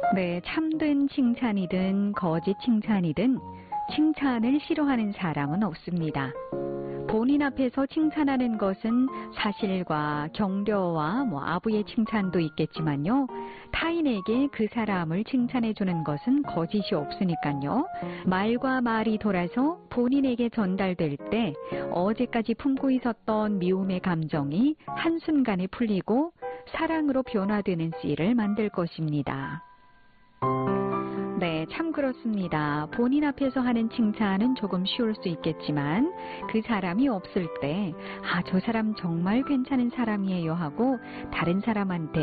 네, 참된 칭찬이든 거짓 칭찬이든 칭찬을 싫어하는 사람은 없습니다. 본인 앞에서 칭찬하는 것은 사실과 격려와 아부의 칭찬도 있겠지만요. 타인에게 그 사람을 칭찬해 주는 것은 거짓이 없으니까요. 말과 말이 돌아서 본인에게 전달될 때 어제까지 품고 있었던 미움의 감정이 한순간에 풀리고 사랑으로 변화되는 씨를 만들 것입니다. 네, 참 그렇습니다. 본인 앞에서 하는 칭찬은 조금 쉬울 수 있겠지만 그 사람이 없을 때 저 사람 정말 괜찮은 사람이에요 하고 다른 사람한테